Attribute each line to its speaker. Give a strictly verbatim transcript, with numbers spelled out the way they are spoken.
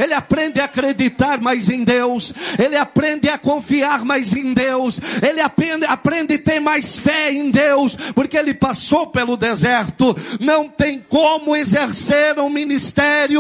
Speaker 1: ele aprende a acreditar mais em Deus, ele aprende a confiar mais em Deus, ele aprende, aprende a ter mais fé em Deus, porque ele passou pelo deserto. Não tem como exercer um ministério